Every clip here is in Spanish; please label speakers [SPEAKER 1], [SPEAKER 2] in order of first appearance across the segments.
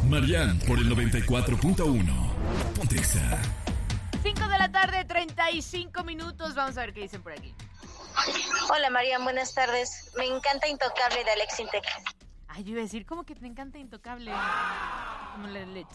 [SPEAKER 1] Marian por el 94.1. Pontexa.
[SPEAKER 2] 5 de la tarde, 35 minutos. Vamos a ver qué dicen por aquí.
[SPEAKER 3] Hola Marian, buenas tardes. Me encanta Intocable de Alex Intec.
[SPEAKER 2] Ay, yo iba a decir, ¿cómo que te encanta Intocable? Como la leche.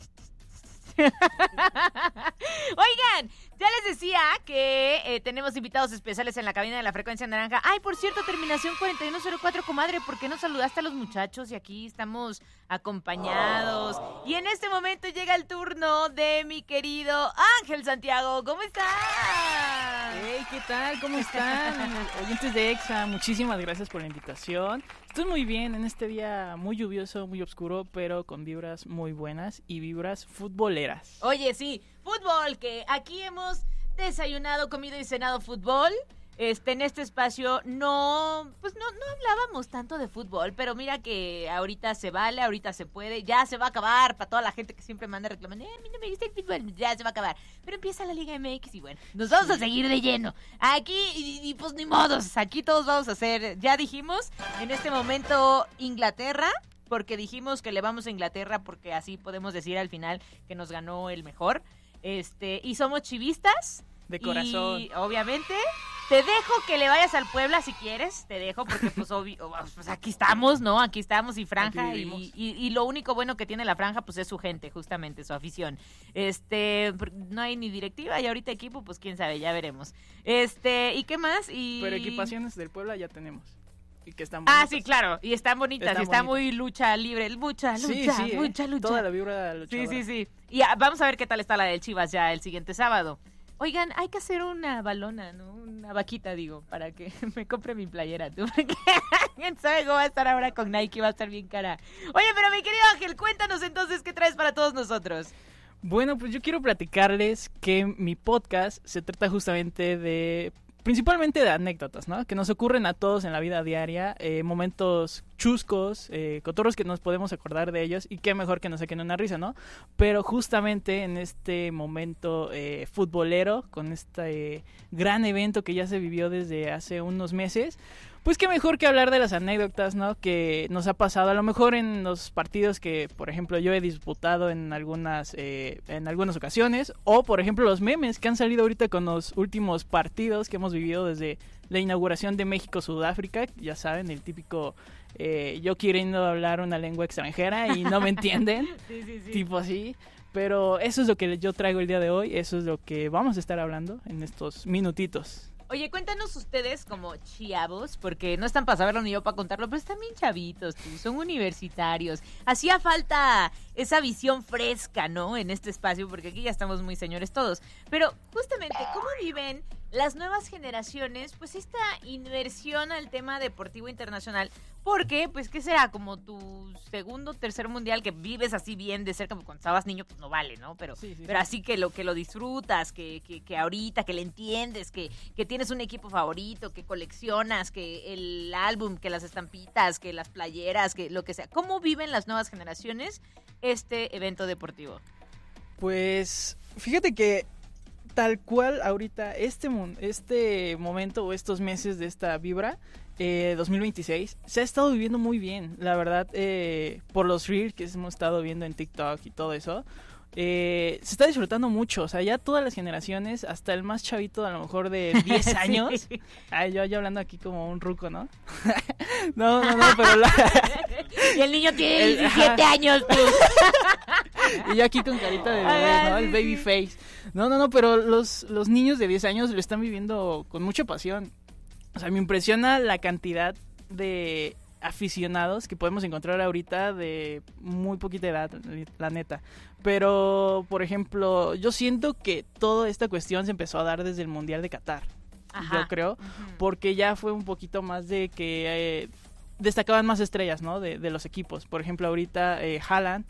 [SPEAKER 2] Oigan, ya les decía que tenemos invitados especiales en la cabina de la Frecuencia Naranja. Ay, por cierto, terminación 4104, comadre, ¿por qué no saludaste a los muchachos? Y aquí estamos acompañados. Y en este momento llega el turno de mi querido Ángel Santiago. ¿Cómo estás?
[SPEAKER 4] Hey, ¿qué tal? ¿Cómo están? Oyentes de EXA, muchísimas gracias por la invitación. Estoy muy bien en este día muy lluvioso, muy oscuro, pero con vibras muy buenas y vibras futboleras.
[SPEAKER 2] Oye, sí, fútbol, que aquí hemos desayunado, comido y cenado fútbol. En este espacio no hablábamos tanto de fútbol, pero mira que ahorita se vale, ahorita se puede, ya se va a acabar para toda la gente que siempre manda reclamando, a mí no me gusta el fútbol, ya se va a acabar. Pero empieza la Liga MX y bueno, nos vamos a seguir de lleno. Aquí, y pues ni modos, aquí todos vamos a hacer, ya dijimos, en este momento Inglaterra, porque dijimos que le vamos a Inglaterra porque así podemos decir al final que nos ganó el mejor. Y somos chivistas.
[SPEAKER 4] De corazón.
[SPEAKER 2] Y obviamente te dejo que le vayas al Puebla si quieres, te dejo porque pues aquí estamos, ¿no? Aquí estamos y franja y lo único bueno que tiene la franja pues es su gente, justamente, su afición. No hay ni directiva y ahorita equipo, pues quién sabe, ya veremos. ¿Y qué más?
[SPEAKER 4] Pero equipaciones del Puebla ya tenemos. Y que están bonitas.
[SPEAKER 2] Sí, claro, y están bonitas, está muy lucha libre, mucha lucha.
[SPEAKER 4] Toda la vibra luchadora.
[SPEAKER 2] Sí. Y vamos a ver qué tal está la del Chivas ya el siguiente sábado. Oigan, hay que hacer una balona, ¿no? Una vaquita, digo, para que me compre mi playera, tú. Porque quién sabe cómo va a estar ahora con Nike, va a estar bien cara. Oye, pero mi querido Ángel, cuéntanos entonces qué traes para todos nosotros.
[SPEAKER 4] Bueno, pues yo quiero platicarles que mi podcast se trata justamente principalmente de anécdotas, ¿no? Que nos ocurren a todos en la vida diaria, momentos chuscos, cotorros que nos podemos acordar de ellos y qué mejor que nos saquen una risa, ¿no? Pero justamente en este momento futbolero, con este gran evento que ya se vivió desde hace unos meses, pues qué mejor que hablar de las anécdotas, ¿no? Que nos ha pasado a lo mejor en los partidos que, por ejemplo, yo he disputado en algunas ocasiones, o por ejemplo los memes que han salido ahorita con los últimos partidos que hemos vivido desde la inauguración de México-Sudáfrica, ya saben, el típico yo queriendo hablar una lengua extranjera y no me entienden, sí. Tipo así. Pero eso es lo que yo traigo el día de hoy, eso es lo que vamos a estar hablando en estos minutitos.
[SPEAKER 2] Oye, cuéntanos ustedes como chavos, porque no están para saberlo ni yo para contarlo, pero están bien chavitos, son universitarios. Hacía falta esa visión fresca, ¿no? En este espacio, porque aquí ya estamos muy señores todos. Pero justamente, ¿cómo viven las nuevas generaciones, pues esta inversión al tema deportivo internacional? Porque, pues, ¿qué será? Como tu segundo, tercer mundial que vives así bien de cerca, porque cuando estabas niño, pues no vale, ¿no? Pero así que lo disfrutas, que ahorita, que le entiendes, que tienes un equipo favorito, que coleccionas, que el álbum, que las estampitas, que las playeras, que lo que sea. ¿Cómo viven las nuevas generaciones este evento deportivo?
[SPEAKER 4] Pues, fíjate que tal cual ahorita este momento o estos meses de esta vibra 2026 se ha estado viviendo muy bien, la verdad, por los reels que hemos estado viendo en TikTok y todo eso. Se está disfrutando mucho, o sea, ya todas las generaciones, hasta el más chavito a lo mejor de 10 años. Sí. Ay, yo hablando aquí como un ruco, ¿no? No, pero
[SPEAKER 2] y el niño tiene 17 años, tú.
[SPEAKER 4] Y yo aquí con carita de bebé, ¿no? El baby face. No, pero los niños de 10 años lo están viviendo con mucha pasión. O sea, me impresiona la cantidad de aficionados que podemos encontrar ahorita de muy poquita edad, la neta. Pero, por ejemplo, yo siento que toda esta cuestión se empezó a dar desde el Mundial de Qatar. Ajá. Yo creo, porque ya fue un poquito más de que destacaban más estrellas, ¿no? De los equipos. Por ejemplo, ahorita Haaland,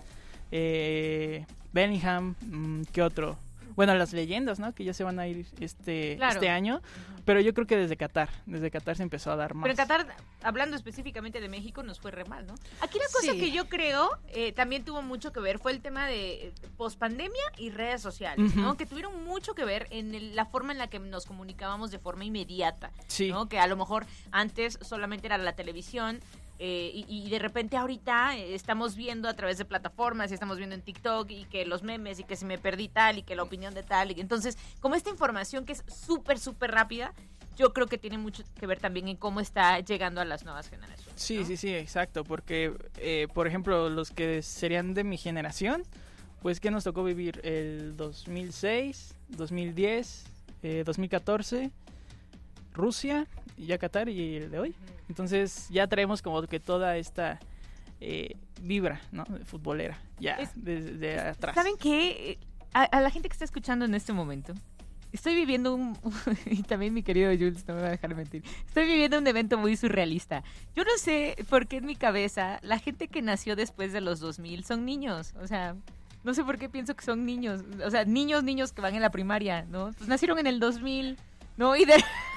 [SPEAKER 4] Bellingham, ¿qué otro? Bueno, las leyendas, ¿no? Que ya se van a ir este año. Pero yo creo que desde Qatar se empezó a dar más.
[SPEAKER 2] Pero en Qatar, hablando específicamente de México, nos fue re mal, ¿no? Aquí la cosa que yo creo también tuvo mucho que ver fue el tema de pospandemia y redes sociales, ¿no? Que tuvieron mucho que ver en la forma en la que nos comunicábamos de forma inmediata, ¿no? Que a lo mejor antes solamente era la televisión, Y de repente ahorita estamos viendo a través de plataformas y estamos viendo en TikTok y que los memes y que si me perdí tal y que la opinión de tal. Y entonces, como esta información que es súper, súper rápida, yo creo que tiene mucho que ver también en cómo está llegando a las nuevas generaciones,
[SPEAKER 4] Sí,
[SPEAKER 2] ¿no?
[SPEAKER 4] sí, exacto, porque, por ejemplo, los que serían de mi generación, pues, ¿qué nos tocó vivir? El 2006, 2010, 2014, Rusia, y ya Qatar y el de hoy. Entonces, ya traemos como que toda esta vibra, ¿no? Futbolera, ya, desde atrás.
[SPEAKER 2] ¿Saben qué? A la gente que está escuchando en este momento, estoy viviendo y también mi querido Jules no me va a dejar mentir, estoy viviendo un evento muy surrealista. Yo no sé por qué en mi cabeza la gente que nació después de los 2000 son niños, o sea, no sé por qué pienso que son niños, o sea, niños que van en la primaria, ¿no? Pues nacieron en el 2000, ¿no? Y de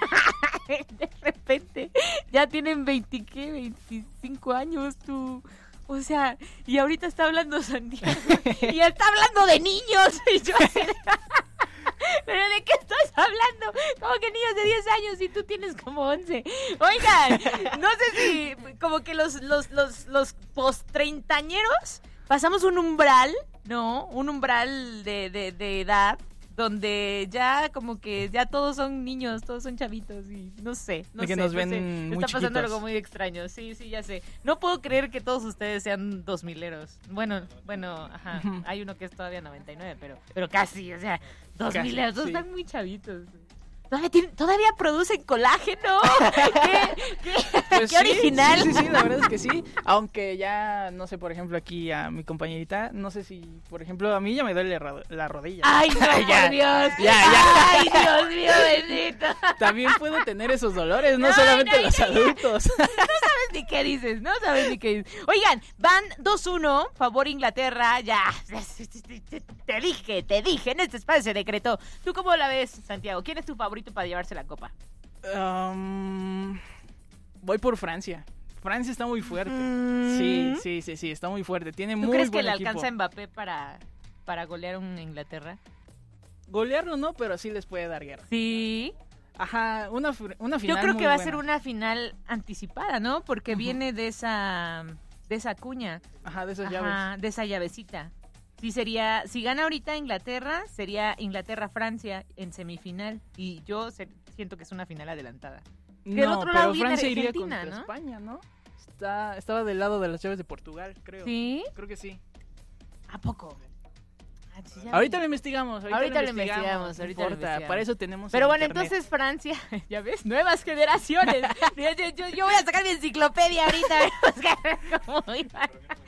[SPEAKER 2] repente ya tienen 25 años, tú... O sea, y ahorita está hablando Santiago y está hablando de niños y yo así de... ¿Pero de qué estás hablando? Como que niños de 10 años y tú tienes como 11. Oigan, no sé si como que los post-treintañeros pasamos un umbral, ¿no? Un umbral de edad donde ya como que ya todos son niños, todos son chavitos y no sé.
[SPEAKER 4] De que nos ven muy
[SPEAKER 2] está pasando
[SPEAKER 4] chiquitos.
[SPEAKER 2] algo muy extraño, sí, ya sé. No puedo creer que todos ustedes sean 2000eros. Bueno, ajá, hay uno que es todavía 99, pero casi, o sea, 2000eros, todos
[SPEAKER 4] sí.
[SPEAKER 2] están muy chavitos. ¿Todavía producen colágeno?
[SPEAKER 4] Pues
[SPEAKER 2] ¿Qué original?
[SPEAKER 4] Sí, la verdad es que sí. Aunque ya, no sé, por ejemplo, aquí a mi compañerita, no sé si, por ejemplo, a mí ya me duele la rodilla.
[SPEAKER 2] ¡Ay, no,
[SPEAKER 4] Ya,
[SPEAKER 2] por Dios!
[SPEAKER 4] ya.
[SPEAKER 2] ¡Ay, Dios mío, bendito!
[SPEAKER 4] También puedo tener esos dolores, no
[SPEAKER 2] Ay,
[SPEAKER 4] solamente
[SPEAKER 2] no,
[SPEAKER 4] los adultos.
[SPEAKER 2] No sabes ni qué dices, no sabes ni qué dices. Oigan, van 2-1, favor Inglaterra, ya. Te dije, en este espacio se decretó. ¿Tú cómo la ves, Santiago? ¿Quién es tu favorito para llevarse la copa?
[SPEAKER 4] Voy por Francia. Francia está muy fuerte. Sí, está muy fuerte. Tiene
[SPEAKER 2] ¿Tú
[SPEAKER 4] muy
[SPEAKER 2] crees que
[SPEAKER 4] buen
[SPEAKER 2] le
[SPEAKER 4] equipo.
[SPEAKER 2] alcanza a Mbappé para golear un Inglaterra?
[SPEAKER 4] Golearlo no, pero sí les puede dar guerra.
[SPEAKER 2] Sí.
[SPEAKER 4] Ajá, una final
[SPEAKER 2] Yo creo
[SPEAKER 4] muy
[SPEAKER 2] que va a
[SPEAKER 4] buena.
[SPEAKER 2] ser una final anticipada, ¿no? Porque viene de esa cuña.
[SPEAKER 4] Ajá, de esas
[SPEAKER 2] Ajá,
[SPEAKER 4] llaves.
[SPEAKER 2] de esa llavecita. Sí, si gana ahorita Inglaterra, sería Inglaterra-Francia en semifinal. Y yo siento que es una final adelantada. Del
[SPEAKER 4] No,
[SPEAKER 2] otro lado
[SPEAKER 4] pero
[SPEAKER 2] viene
[SPEAKER 4] Francia iría
[SPEAKER 2] Argentina,
[SPEAKER 4] contra
[SPEAKER 2] ¿no?
[SPEAKER 4] España, ¿no? Estaba del lado de las llaves de Portugal, creo.
[SPEAKER 2] ¿Sí?
[SPEAKER 4] Creo que sí.
[SPEAKER 2] ¿A poco? Ah, sí, ya
[SPEAKER 4] Ahorita
[SPEAKER 2] vi.
[SPEAKER 4] lo investigamos.
[SPEAKER 2] Ahorita lo
[SPEAKER 4] no
[SPEAKER 2] investigamos, ahorita lo
[SPEAKER 4] importa,
[SPEAKER 2] investigamos.
[SPEAKER 4] Para eso tenemos
[SPEAKER 2] Pero
[SPEAKER 4] el
[SPEAKER 2] bueno,
[SPEAKER 4] internet.
[SPEAKER 2] entonces Francia, ya ves, nuevas generaciones. Yo voy a sacar mi enciclopedia ahorita. A buscar cómo iba.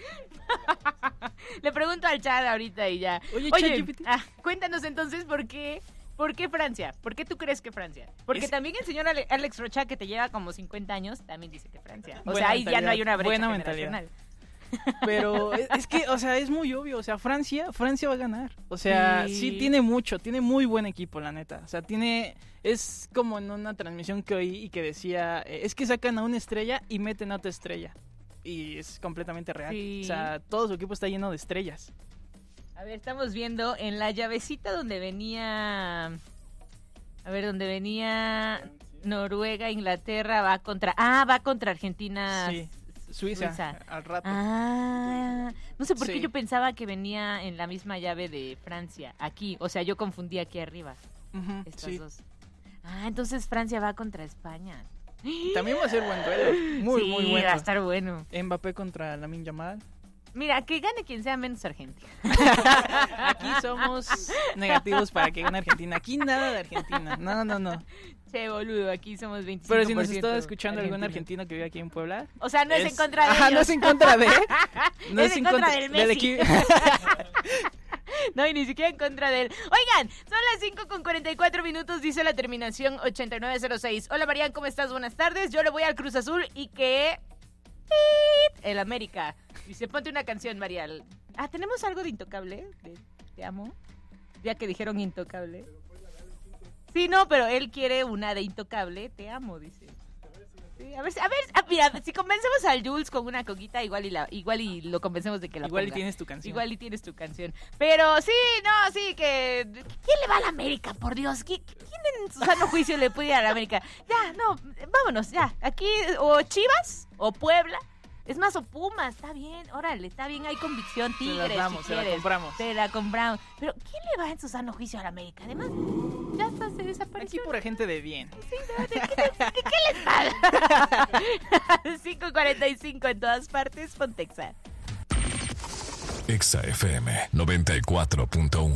[SPEAKER 2] Le pregunto al chat ahorita y ya.
[SPEAKER 4] Oye,
[SPEAKER 2] Oye,
[SPEAKER 4] ChatGPT.
[SPEAKER 2] cuéntanos entonces por qué Francia. ¿Por qué tú crees que Francia? Porque
[SPEAKER 4] Es-
[SPEAKER 2] también el señor Alex Rocha, que te lleva como 50 años, también dice que Francia. O
[SPEAKER 4] Buena
[SPEAKER 2] sea, ahí ya no hay una brecha
[SPEAKER 4] buena
[SPEAKER 2] generacional.
[SPEAKER 4] Pero es que, o sea, es muy obvio. O sea, Francia va a ganar. O sea, sí tiene muy buen equipo, la neta. O sea, es como en una transmisión que oí y que decía, es que sacan a una estrella y meten a otra estrella. Y es completamente real.
[SPEAKER 2] Sí.
[SPEAKER 4] O sea, todo su equipo está lleno de estrellas.
[SPEAKER 2] A ver, estamos viendo en la llavecita donde venía... A ver, donde venía Noruega, Inglaterra, va contra Argentina.
[SPEAKER 4] Sí, Suiza, al rato.
[SPEAKER 2] No sé por qué
[SPEAKER 4] Sí.
[SPEAKER 2] yo pensaba que venía en la misma llave de Francia, aquí. O sea, yo confundí aquí arriba
[SPEAKER 4] Ujú,
[SPEAKER 2] estas
[SPEAKER 4] sí.
[SPEAKER 2] dos. Entonces Francia va contra España.
[SPEAKER 4] También va a ser buen duelo. Muy,
[SPEAKER 2] Sí,
[SPEAKER 4] muy bueno.
[SPEAKER 2] va a estar bueno.
[SPEAKER 4] Mbappé contra Lamine Yamal.
[SPEAKER 2] Mira, que gane quien sea menos Argentina.
[SPEAKER 4] Aquí somos negativos para que gane Argentina. Aquí nada de Argentina. No.
[SPEAKER 2] Che, boludo, aquí somos 25%.
[SPEAKER 4] Pero si nos está escuchando algún argentino que vive aquí en Puebla.
[SPEAKER 2] O sea, no es en contra de
[SPEAKER 4] Ajá,
[SPEAKER 2] ellos.
[SPEAKER 4] no es en contra de. No
[SPEAKER 2] Es en contra del Messi.
[SPEAKER 4] equipo.
[SPEAKER 2] No, y ni siquiera en contra de él. Oigan, son las 5:44, dice la terminación 8906. Hola, Marian, ¿cómo estás? Buenas tardes. Yo le voy al Cruz Azul y que... El América. Dice, ponte una canción, Marial. ¿Tenemos algo de Intocable? De Te amo. Ya que dijeron Intocable. Sí, no, pero él quiere una de Intocable. Te amo, dice. Sí, a ver, mira, si convencemos al Jules con una coquita, igual y lo convencemos de que la
[SPEAKER 4] Igual y
[SPEAKER 2] ponga.
[SPEAKER 4] tienes tu canción.
[SPEAKER 2] Igual y tienes tu canción. Pero sí, no, sí, que... ¿Quién le va a la América, por Dios? ¿Quién en su sano juicio le puede ir a la América? Ya, no, vámonos, ya. Aquí, o Chivas, o Puebla, Es más, o Puma, está bien, órale, está bien, hay convicción, Tigres,
[SPEAKER 4] Se las damos,
[SPEAKER 2] si
[SPEAKER 4] se la
[SPEAKER 2] quieres.
[SPEAKER 4] compramos.
[SPEAKER 2] Te la compramos. Pero, ¿quién le va en su sano juicio a la América? Además, ya hasta se
[SPEAKER 4] Aquí
[SPEAKER 2] desapareció.
[SPEAKER 4] pura gente de bien.
[SPEAKER 2] Sí, ¿no? ¿Qué les pasa? 5:45 en todas partes, Pontexa.
[SPEAKER 1] Exa FM 94.1.